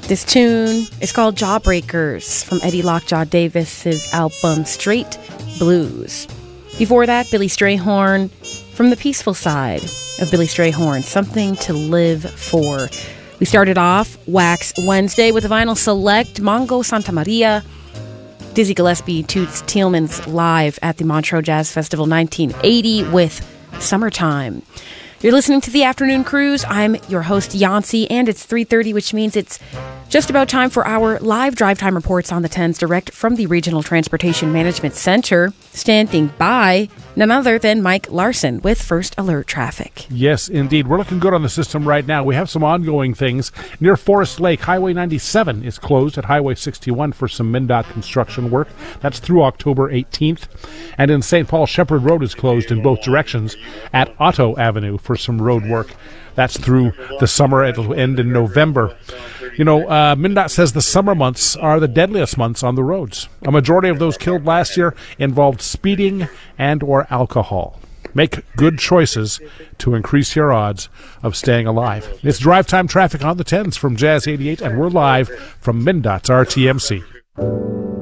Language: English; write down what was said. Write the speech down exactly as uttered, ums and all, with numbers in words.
This tune is called Jawbreakers from Eddie Lockjaw Davis's album Straight Blues. Before that, Billy Strayhorn from the peaceful side of Billy Strayhorn, Something to Live For. We started off Wax Wednesday with a vinyl select, Mongo Santa Maria, Dizzy Gillespie, Toots Thielmans live at the Montreux Jazz Festival nineteen eighty with Summertime. You're listening to The Afternoon Cruise. I'm your host, Yancy, and it's three thirty, which means it's just about time for our live drive time reports on the tens direct from the Regional Transportation Management Center. Standing by, none other than Mike Larson with First Alert Traffic. Yes, indeed. We're looking good on the system right now. We have some ongoing things. Near Forest Lake, Highway ninety-seven is closed at Highway sixty-one for some MnDOT construction work. That's through October eighteenth. And in Saint Paul, Shepherd Road is closed in both directions at Otto Avenue for some road work. That's through the summer. It'll end in November. You know, uh, MnDOT says the summer months are the deadliest months on the roads. A majority of those killed last year involved speeding and or alcohol. Make good choices to increase your odds of staying alive. It's Drive Time Traffic on the tens from Jazz eighty-eight, and we're live from MnDOT's R T M C.